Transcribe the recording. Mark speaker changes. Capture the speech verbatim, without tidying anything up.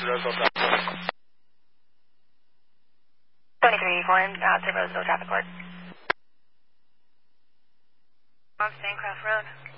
Speaker 1: Roseville traffic court.
Speaker 2: twenty-three eighty-four, out to Roseville traffic court.
Speaker 3: On Stancraft Road.